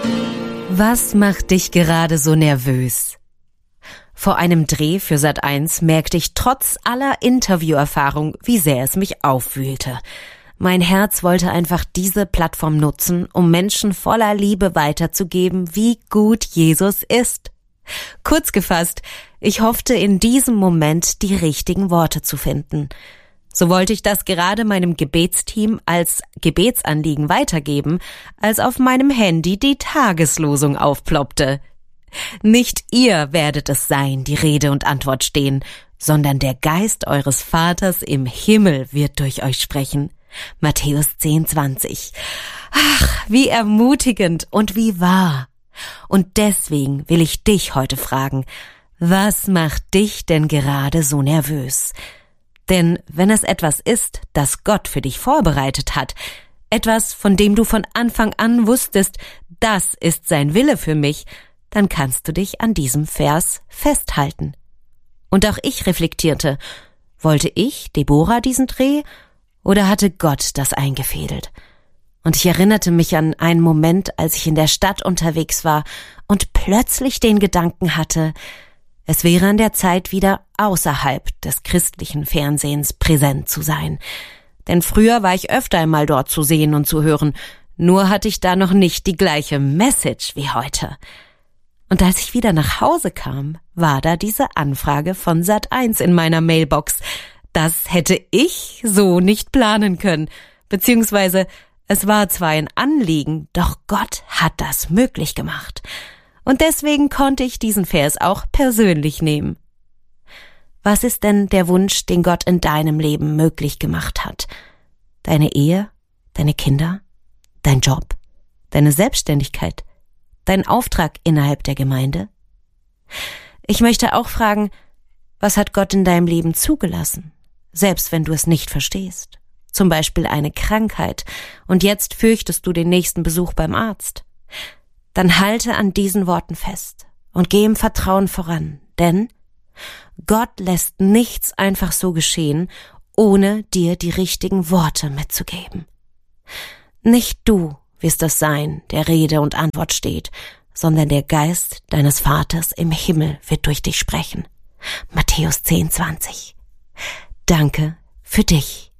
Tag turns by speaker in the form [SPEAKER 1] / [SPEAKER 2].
[SPEAKER 1] Was macht dich gerade so nervös? Vor einem Dreh für Sat.1 merkte ich trotz aller Interviewerfahrung, wie sehr es mich aufwühlte. Mein Herz wollte einfach diese Plattform nutzen, um Menschen voller Liebe weiterzugeben, wie gut Jesus ist. Kurz gefasst, ich hoffte in diesem Moment die richtigen Worte zu finden. So wollte ich das gerade meinem Gebetsteam als Gebetsanliegen weitergeben, als auf meinem Handy die Tageslosung aufploppte. Nicht ihr werdet es sein, die Rede und Antwort stehen, sondern der Geist eures Vaters im Himmel wird durch euch sprechen. Matthäus 10,20. Ach, wie ermutigend und wie wahr. Und deswegen will ich dich heute fragen, was macht dich denn gerade so nervös? Denn wenn es etwas ist, das Gott für dich vorbereitet hat, etwas, von dem du von Anfang an wusstest, das ist sein Wille für mich, dann kannst du dich an diesem Vers festhalten. Und auch ich reflektierte, wollte ich, Deborah, diesen Dreh, oder hatte Gott das eingefädelt? Und ich erinnerte mich an einen Moment, als ich in der Stadt unterwegs war und plötzlich den Gedanken hatte, es wäre an der Zeit, wieder außerhalb des christlichen Fernsehens präsent zu sein. Denn früher war ich öfter einmal dort zu sehen und zu hören, nur hatte ich da noch nicht die gleiche Message wie heute. Und als ich wieder nach Hause kam, war da diese Anfrage von Sat.1 in meiner Mailbox. Das hätte ich so nicht planen können, beziehungsweise es war zwar ein Anliegen, doch Gott hat das möglich gemacht. Und deswegen konnte ich diesen Vers auch persönlich nehmen. Was ist denn der Wunsch, den Gott in deinem Leben möglich gemacht hat? Deine Ehe? Deine Kinder? Dein Job? Deine Selbstständigkeit? Dein Auftrag innerhalb der Gemeinde? Ich möchte auch fragen, was hat Gott in deinem Leben zugelassen? Selbst wenn du es nicht verstehst. Zum Beispiel eine Krankheit und jetzt fürchtest du den nächsten Besuch beim Arzt. Dann halte an diesen Worten fest und geh im Vertrauen voran, denn Gott lässt nichts einfach so geschehen, ohne dir die richtigen Worte mitzugeben. Nicht du wirst es sein, der Rede und Antwort steht, sondern der Geist deines Vaters im Himmel wird durch dich sprechen. Matthäus 10,20. Danke für dich.